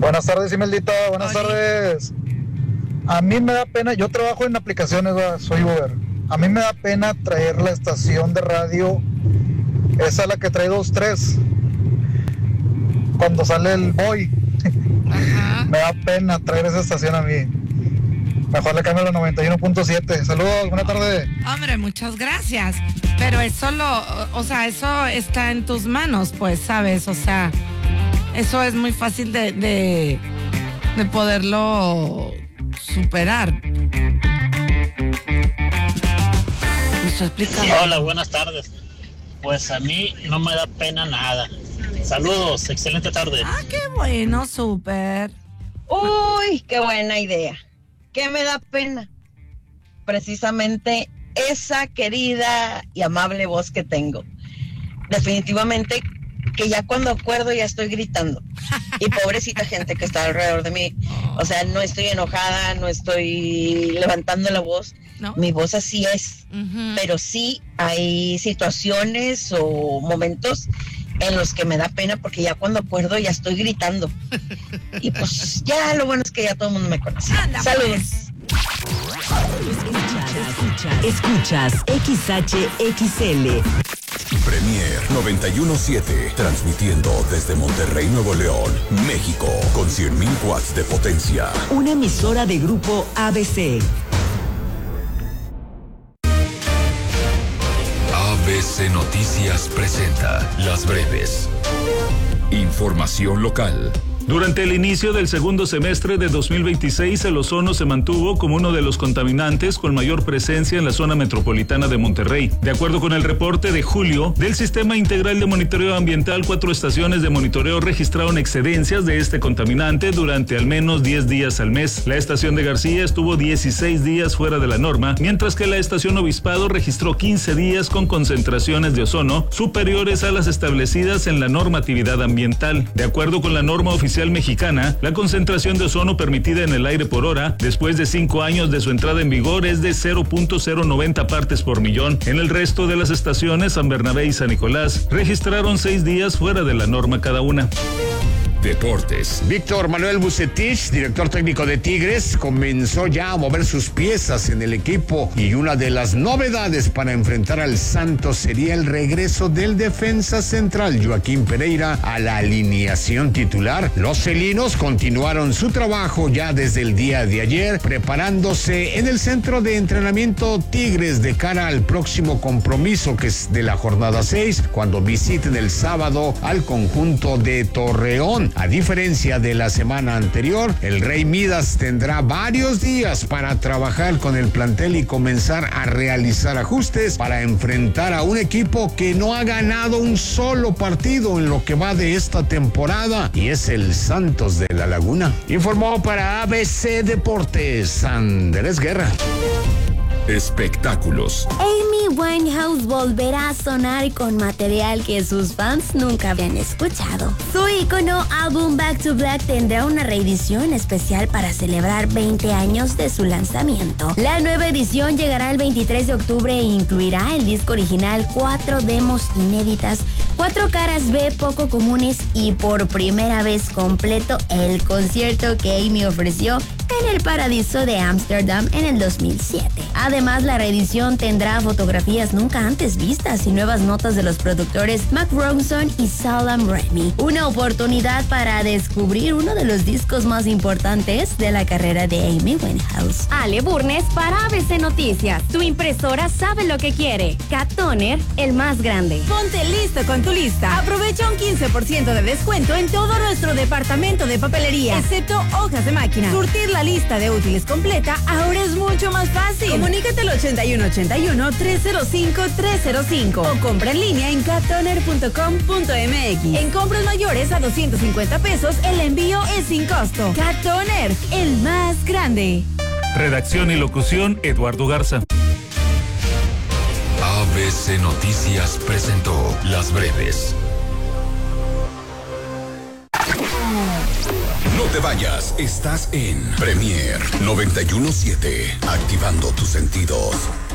Buenas tardes, Imeldita, buenas Oli. tardes. A mí me da pena, yo trabajo en aplicaciones, soy Uber. A mí me da pena traer la estación de radio, esa es la que trae 2-3, cuando sale el boy. Ajá. Me da pena traer esa estación a mí. Mejor le cambio a la 91.7. Saludos, buena tarde. Hombre, muchas gracias. Pero eso eso está en tus manos, pues, ¿sabes? O sea, eso es muy fácil de poderlo superar. Eso explica. Hola, buenas tardes. Pues a mí no me da pena nada. Saludos, excelente tarde. Ah, qué bueno, súper. Uy, qué buena idea. ¿Qué me da pena? Precisamente esa querida y amable voz que tengo. Definitivamente que ya cuando acuerdo ya estoy gritando. Y pobrecita gente que está alrededor de mí. O sea, no estoy enojada, no estoy levantando la voz. ¿No? Mi voz así es. Uh-huh. Pero sí hay situaciones o momentos en los que me da pena porque ya cuando acuerdo ya estoy gritando. Y pues ya lo bueno es que ya todo el mundo me conoce. Anda, Saludos. Escuchas XHXL. Premier 91.7, transmitiendo desde Monterrey, Nuevo León, México, con 100.000 watts de potencia. Una emisora de Grupo ABC. ABC Noticias presenta Las Breves. Información local. Durante el inicio del segundo semestre de 2026, el ozono se mantuvo como uno de los contaminantes con mayor presencia en la zona metropolitana de Monterrey. De acuerdo con el reporte de julio del Sistema Integral de Monitoreo Ambiental, 4 estaciones de monitoreo registraron excedencias de este contaminante durante al menos 10 días al mes. La estación de García estuvo 16 días fuera de la norma, mientras que la estación Obispado registró 15 días con concentraciones de ozono superiores a las establecidas en la normatividad ambiental. De acuerdo con la norma oficial mexicana, la concentración de ozono permitida en el aire por hora, después de 5 años de su entrada en vigor, es de 0.090 partes por millón. En el resto de las estaciones, San Bernabé y San Nicolás registraron 6 días fuera de la norma cada una. Deportes. Víctor Manuel Bucetich, director técnico de Tigres, comenzó ya a mover sus piezas en el equipo y una de las novedades para enfrentar al Santos sería el regreso del defensa central Joaquín Pereira a la alineación titular. Los felinos continuaron su trabajo ya desde el día de ayer, preparándose en el centro de entrenamiento Tigres de cara al próximo compromiso que es de la jornada 6, cuando visiten el sábado al conjunto de Torreón. A diferencia de la semana anterior, el Rey Midas tendrá varios días para trabajar con el plantel y comenzar a realizar ajustes para enfrentar a un equipo que no ha ganado un solo partido en lo que va de esta temporada, y es el Santos de la Laguna. Informó para ABC Deportes Andrés Guerra. Espectáculos. Amy Winehouse volverá a sonar con material que sus fans nunca habían escuchado. Su ícono álbum Back to Black tendrá una reedición especial para celebrar 20 años de su lanzamiento. La nueva edición llegará el 23 de octubre e incluirá el disco original, 4 demos inéditas, 4 caras B poco comunes y por primera vez completo el concierto que Amy ofreció en el Paradiso de Ámsterdam en el 2007. Además, la reedición tendrá fotografías nunca antes vistas y nuevas notas de los productores Mark Ronson y Salam Remy. Una oportunidad para descubrir uno de los discos más importantes de la carrera de Amy Winehouse. Ale Burnes para ABC Noticias. Tu impresora sabe lo que quiere. Cat Toner, el más grande. Ponte listo con tu lista. Aprovecha un 15% de descuento en todo nuestro departamento de papelería, excepto hojas de máquina. Surtir la lista de útiles completa ahora es mucho más fácil. Comunícate al 8181-305-305 o compra en línea en cattoner.com.mx. En compras mayores a 250 pesos, el envío es sin costo. Cat Toner, el más grande. Redacción y locución, Eduardo Garza. ABC Noticias presentó Las Breves. No te vayas, estás en Premier 91.7, activando tus sentidos.